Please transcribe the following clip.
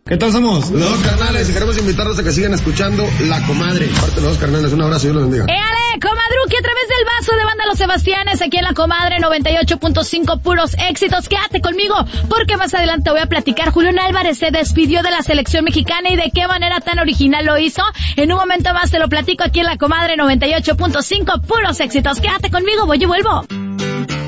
¿Qué tal somos? Los Dos Carnales, y queremos invitarlos a que sigan escuchando La Comadre. Parte de Los Dos Carnales, un abrazo y Dios los bendiga. ¡Éale, comadruki! A través del vaso de Banda Los Sebastianes, aquí en La Comadre 98.5, puros éxitos. Quédate conmigo, porque más adelante voy a platicar. Julián Álvarez se despidió de la selección mexicana y de qué manera tan original lo hizo. En un momento más te lo platico aquí en La Comadre 98.5, puros éxitos. Quédate conmigo, voy y vuelvo.